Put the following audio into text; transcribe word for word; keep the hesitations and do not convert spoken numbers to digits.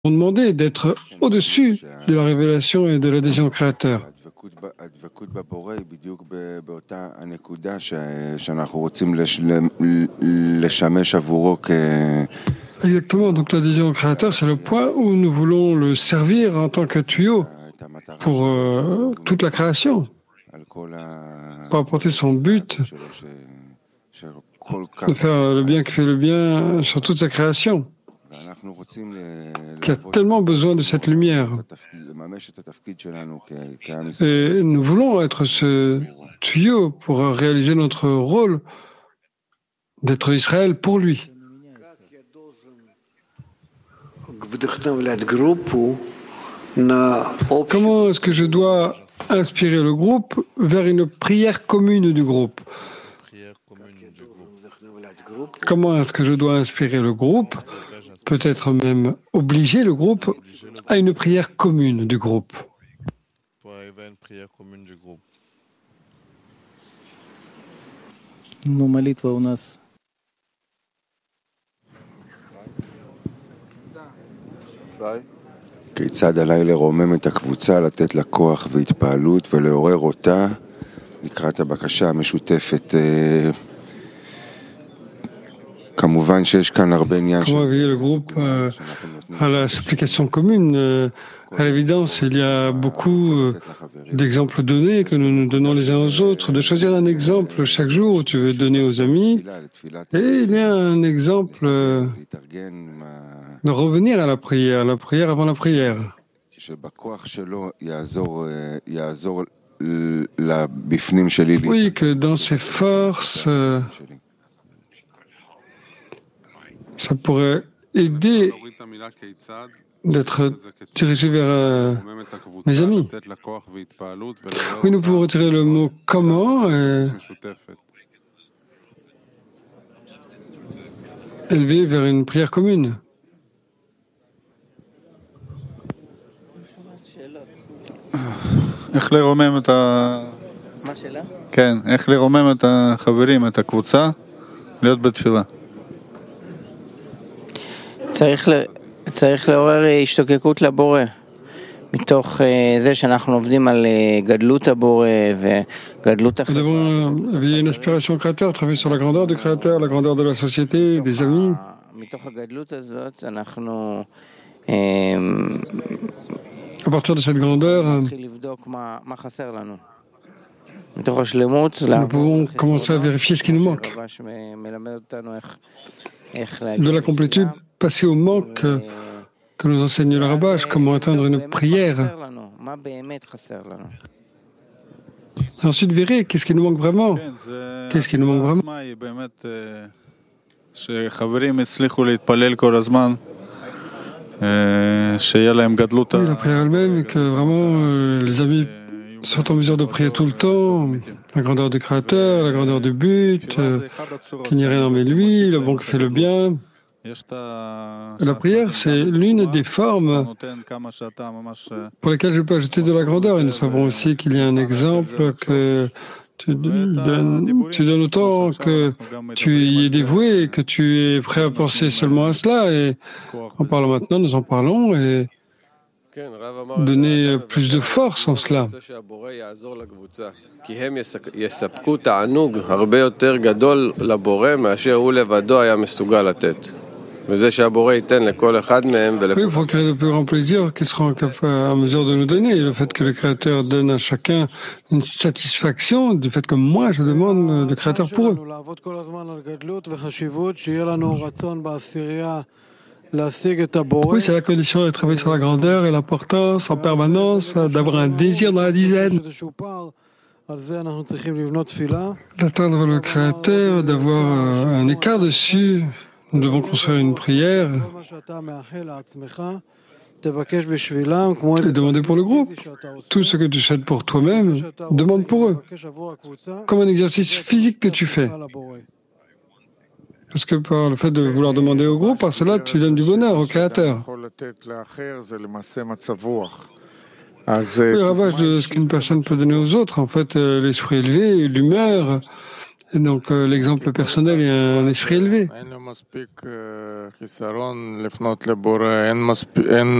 ont demandé d'être au-dessus de la révélation et de l'adhésion au Créateur. Exactement, donc l'adhésion au Créateur, c'est le point où nous voulons le servir en tant que tuyau pour euh, toute la création, pour apporter son but, de faire le bien qui fait le bien sur toute sa création, qui a tellement besoin de cette lumière. Et nous voulons être ce tuyau pour réaliser notre rôle d'être Israël pour lui. Comment est-ce que je dois inspirer le groupe vers une prière commune du groupe? Comment est-ce que je dois inspirer le groupe, peut-être même obliger le groupe à une prière commune du groupe? Ну, молитва у нас. כיצד עליי לרומם את הקבוצה, לתת לה כוח והתפעלות ולעורר אותה לקראת הבקשה המשותפת. כמובן שיש כאן הרבה עניין Comment éveiller le groupe euh, à la supplication commune? euh, À l'évidence, il y a beaucoup euh, d'exemples donnés que nous nous donnons les uns aux autres, de choisir un exemple chaque jour où tu veux donner aux amis. Et il y a un exemple euh, de revenir à la prière, la prière avant la prière. Oui, que dans ses forces, euh, ça pourrait aider d'être dirigé vers euh, mes amis. Oui, nous pouvons retirer le mot « comment » et élever vers une prière commune. איך לרומם את ה... מה שאלה? כן, איך לרומם את החברים, את הקבוצה, להיות בתפילה. צריך ל... צריך לעורר השתוקקות לבורא, מתוך זה שאנחנו עובדים על גדלות הבורא וגדלות החברה. Nous devons éveiller une inspiration créateur, travailler sur la grandeur du créateur, la grandeur de la société, des amis. מתוך הגדלות הזאת אנחנו À partir de cette grandeur, נתחיל לבדוק מה מה חסר לנו. מתוך השלמות, nous pouvons commencer à vérifier ce qui nous manque. מלמד אותנו איך איך De la complétude, passer au manque que nous enseigne le Rabbach, comment atteindre une prière. Et ensuite, verrez qu'est-ce qui nous manque vraiment. Qu'est-ce qui nous manque vraiment. שחברים הצליחו להתפלל כל הזמן, שיהיה להם גדלות. Oui, la prière elle-même, que vraiment euh, les amis sont en mesure de prier tout le temps, la grandeur du Créateur, la grandeur du but, euh, qu'il n'y a rien mais lui, le bon qui fait le bien. La prière, c'est l'une des formes pour lesquelles je peux ajouter de la grandeur. Et nous savons aussi qu'il y a un exemple que tu donnes, tu donnes autant que tu y es dévoué et que tu es prêt à penser seulement à cela. Et en parlant maintenant, nous en parlons et donner plus de force en cela. Oui, procurer de plus grand plaisir qu'ils seront en mesure de nous donner. Et le fait que le Créateur donne à chacun une satisfaction du fait que moi, je demande le Créateur pour eux. Oui, c'est la condition de travailler sur la grandeur et l'importance en permanence, d'avoir un désir dans la dizaine, d'atteindre le Créateur, d'avoir un écart dessus. Nous devons construire une prière et demander pour le groupe. Tout ce que tu souhaites pour toi-même, demande pour eux. Comme un exercice physique que tu fais. Parce que par le fait de vouloir demander au groupe, par cela, tu donnes du bonheur au Créateur. Le ravage de ce qu'une personne peut donner aux autres, en fait, l'esprit élevé, l'humeur, Et donc euh, l'exemple personnel est un esprit élevé.